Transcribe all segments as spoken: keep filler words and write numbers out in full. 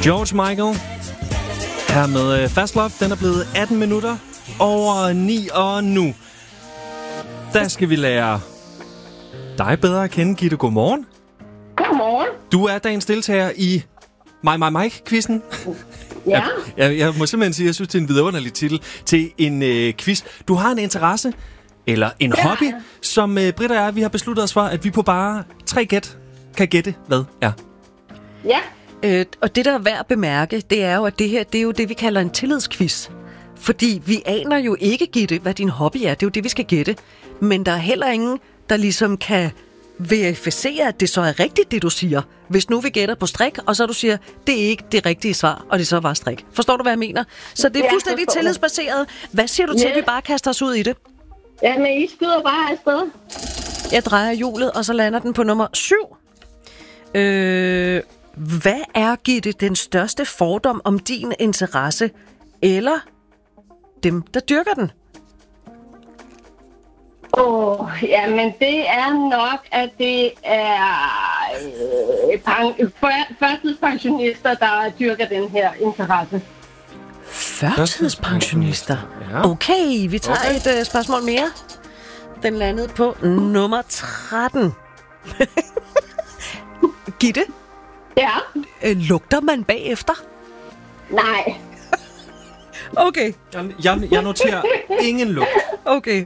George Michael her med Fast Love. Den er blevet atten minutter over ni, og nu der skal vi lære dig bedre at kende. Gitte, godmorgen. Godmorgen. Du er dagens deltager i My My Mike-quizzen. Ja. Jeg, jeg, jeg må simpelthen sige, at jeg synes, det er en vidunderlig titel til en øh, quiz. Du har en interesse, eller en ja. hobby, som øh, Britt og jeg, vi har besluttet os for, at vi på bare tre gæt kan gætte, hvad er. Ja. Øh, og det, der er værd at bemærke, det er jo, at det her, det er jo det, vi kalder en tillidsquiz. Fordi vi aner jo ikke, Gitte, hvad din hobby er. Det er jo det, vi skal gætte. Men der er heller ingen, der ligesom kan verificere, at det så er rigtigt, det du siger. Hvis nu vi gætter på strik, og så du siger, det er ikke det rigtige svar, og det så var strik. Forstår du, hvad jeg mener? Så det er fuldstændig ja, tillidsbaseret. Hvad siger du til, at vi bare kaster os ud i det? Ja, men I skyder bare afsted. Jeg drejer hjulet, og så lander den på nummer syv. Øh, hvad er, Gitte, den største fordom om din interesse, eller dem, der dyrker den? Åh, oh, ja, men det er nok, at det er øh, pang- førtidspensionister, der dyrker den her interesse. Førtidspensionister? Ja. Okay, vi tager okay. et uh, spørgsmål mere. Den landede på nummer tretten. Gitte? Ja? Øh, lugter man bagefter? Nej. Okay. Jeg, jeg, jeg noterer ingen lugt. Okay.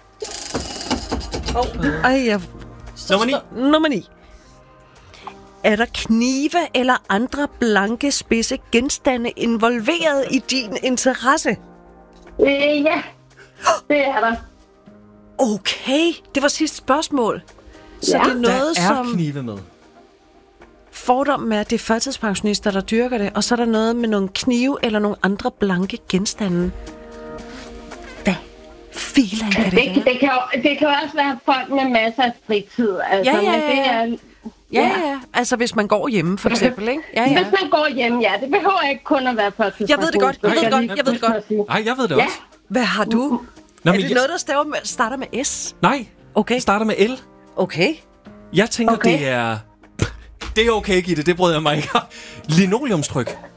Oh, ej, jeg... Nummer ni. Nummer ni. Er der knive eller andre blanke, spidse genstande involveret i din interesse? Øh, ja, det er der. Okay, det var sidste spørgsmål. Så Ja. det er noget, Der er som... knive med. Fordommen er, at det er førtidspensionister, der dyrker det, og så er der noget med nogle knive eller nogle andre blanke genstande. Hvad filan kan det, Det, være? det, kan jo, det kan jo også være folk med masser af fritid. Altså, Ja, ja, men det ja. er, Ja, ja, altså hvis man går hjemme, for eksempel, ikke? Ja, ja. Hvis man går hjem, ja. Det behøver ikke kun at være førtidspensionister. Jeg ved det godt, jeg ved det godt, jeg ved det godt. Nej, jeg ved det Ja. også. Hvad har du? Nå, Er men det jeg, noget, der staver med, starter med S? nej, Okay, det starter med L. okay. Jeg tænker, Okay. det er... Det er okay, Gitte, det bryder jeg mig ikke. Linoleumstryk.